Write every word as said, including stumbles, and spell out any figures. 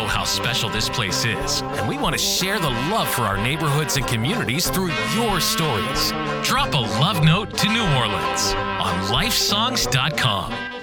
how special this place is, and we want to share the love for our neighborhoods and communities through your stories. Drop a love note to New Orleans on life songs dot com.